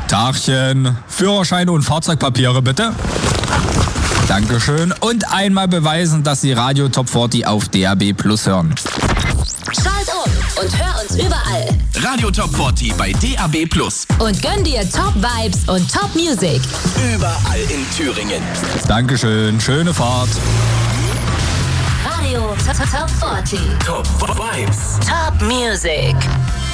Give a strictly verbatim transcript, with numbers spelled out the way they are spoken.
Tagchen. Führerschein und Fahrzeugpapiere bitte. Dankeschön. Und einmal beweisen, dass Sie Radio Top vierzig auf D A B Plus hören. Schalt um und hör uns überall. Radio Top vierzig bei D A B Plus. Und gönn dir Top Vibes und Top Music. Überall in Thüringen. Dankeschön. Schöne Fahrt. Radio Top vierzig. Top Vibes. Top Music.